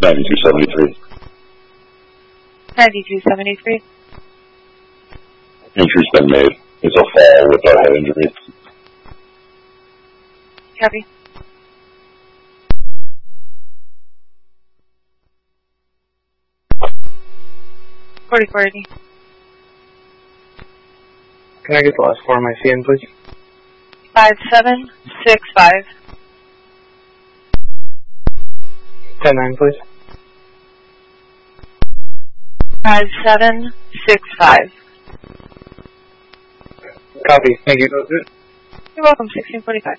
9273. 9273. Entry's been made. It's a fall with a head injury. Copy. $4480. Can I get the last four of my CN, please? 5765. 10-9, please. 5765. Copy. Thank you. You're welcome. 1645.